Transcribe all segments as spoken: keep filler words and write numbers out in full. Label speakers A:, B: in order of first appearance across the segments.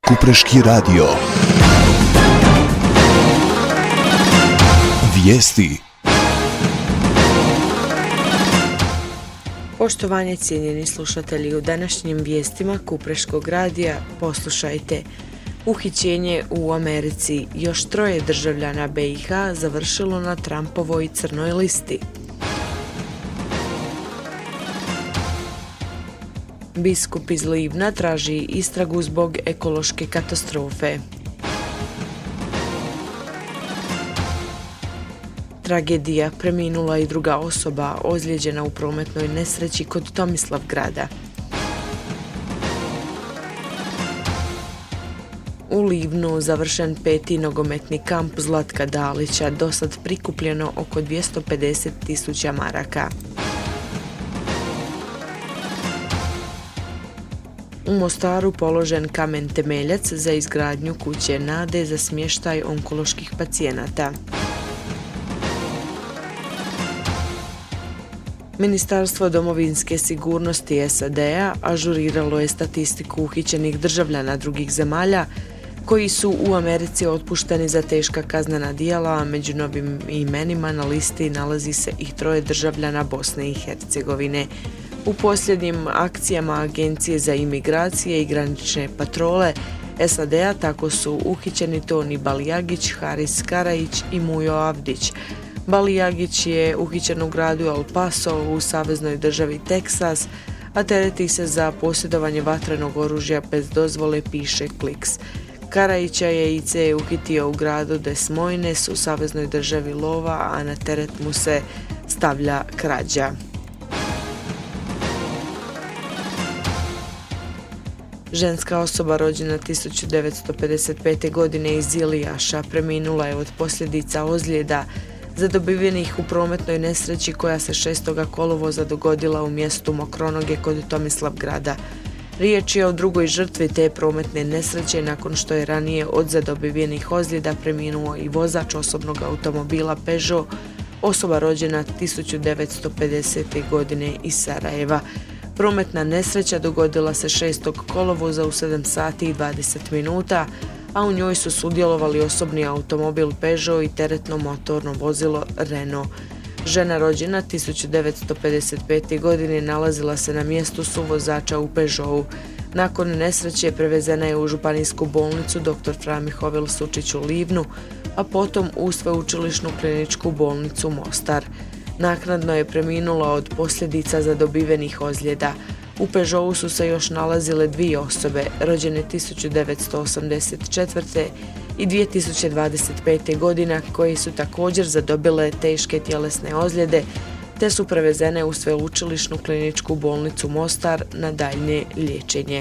A: Kupreški radio. Vijesti.
B: Poštovanje cijenjeni slušatelji, u današnjim vijestima Kupreškog radija poslušajte. Uhićenje u Americi, još troje državljana B i H završilo na Trumpovoj crnoj listi. Biskup iz Livna traži istragu zbog ekološke katastrofe. Tragedija, preminula i druga osoba ozlijeđena u prometnoj nesreći kod Tomislavgrada. U Livnu završen peti nogometni kamp Zlatka Dalića, dosad prikupljeno oko dvjesto pedeset tisuća maraka. U Mostaru položen kamen temeljac za izgradnju kuće nade za smještaj onkoloških pacijenata. Ministarstvo domovinske sigurnosti S A D-a ažuriralo je statistiku uhićenih državljana drugih zemalja koji su u Americi otpušteni za teška kaznena djela, a među novim imenima na listi nalazi se i troje državljana Bosne i Hercegovine. U posljednjim akcijama Agencije za imigracije i granične patrole S A D-a tako su uhićeni Toni Balijagić, Haris Karajić i Mujo Avdić. Balijagić je uhićen u gradu El Paso u saveznoj državi Teksas, a tereti se za posjedovanje vatrenog oružja bez dozvole, piše Kliks. Karajića je I C uhitio u gradu Des Moines u saveznoj državi Lova, a na teret mu se stavlja krađa. Ženska osoba rođena tisuću devetsto pedeset pete. godine iz Ilijaša preminula je od posljedica ozljeda zadobivenih u prometnoj nesreći koja se šestog kolovoza dogodila u mjestu Mokronoge kod Tomislavgrada. Riječ je o drugoj žrtvi te prometne nesreće nakon što je ranije od zadobivenih ozljeda preminuo i vozač osobnog automobila Peugeot, osoba rođena tisuću devetsto pedesete. godine iz Sarajeva. Prometna nesreća dogodila se šestog kolovoza u sedam sati i dvadeset minuta, a u njoj su sudjelovali osobni automobil Peugeot i teretno motorno vozilo Renault. Žena rođena tisuću devetsto pedeset pete. godine nalazila se na mjestu suvozača u Peugeotu. Nakon nesreće prevezena je u županijsku bolnicu doktor Fra Mihovil Sučić u Livnu, a potom u sveučilišnu kliničku bolnicu Mostar. Naknadno je preminula od posljedica zadobivenih ozljeda. U Peugeotu su se još nalazile dvije osobe, rođene tisuću devetsto osamdeset četvrte. i dvije tisuće dvadeset pete. godine, koje su također zadobile teške tjelesne ozljede, te su prevezene u sveučilišnu kliničku bolnicu Mostar na daljnje liječenje.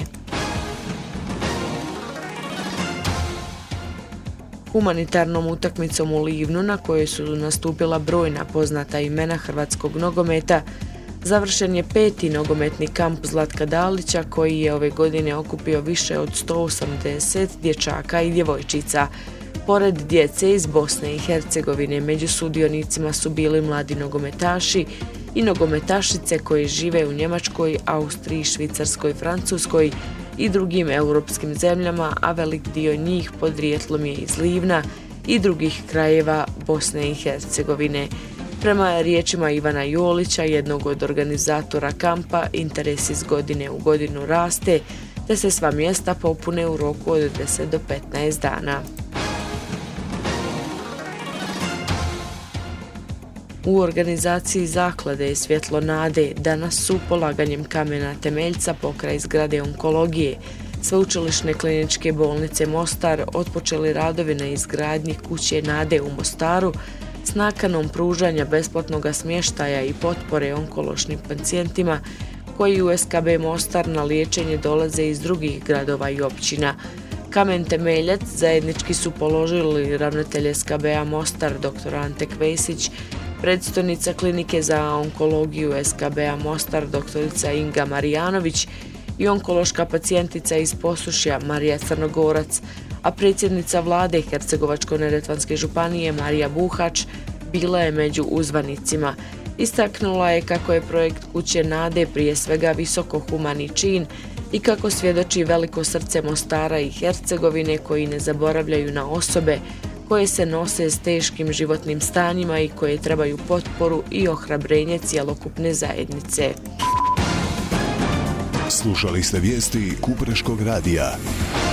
B: Humanitarnom utakmicom u Livnu, na kojoj su nastupila brojna poznata imena hrvatskog nogometa, završen je peti nogometni kamp Zlatka Dalića, koji je ove godine okupio više od sto osamdeset dječaka i djevojčica. Pored djece iz Bosne i Hercegovine, među sudionicima su bili mladi nogometaši i nogometašice koji žive u Njemačkoj, Austriji, Švicarskoj, Francuskoj i drugim europskim zemljama, a velik dio njih podrijetlom je iz Livna i drugih krajeva Bosne i Hercegovine. Prema riječima Ivana Jolića, jednog od organizatora kampa, interes iz godine u godinu raste, te se sva mjesta popune u roku od deset do petnaest dana. U organizaciji zaklade Svjetlo nade danas su polaganjem kamena temeljca pokraj zgrade onkologije Sveučilišne kliničke bolnice Mostar otpočeli radovi na izgradnji kuće nade u Mostaru s nakanom pružanja besplatnog smještaja i potpore onkološnim pacijentima koji u S K B Mostar na liječenje dolaze iz drugih gradova i općina. Kamen temeljac zajednički su položili ravnatelj S K B-a Mostar dr. Ante Kvesić, predstojnica klinike za onkologiju S K B-a Mostar doktorica Inga Marijanović i onkološka pacijentica iz Posušja Marija Crnogorac, a predsjednica vlade Hercegovačko-neretvanske županije Marija Buhač bila je među uzvanicima. Istaknula je kako je projekt kuće nade prije svega visoko humani čin, i kako svjedoči veliko srce Mostara i Hercegovine koji ne zaboravljaju na osobe koje se nose s teškim životnim stanjima i koje trebaju potporu i ohrabrenje cjelokupne zajednice.
A: Slušali ste vijesti Kupreškog radija.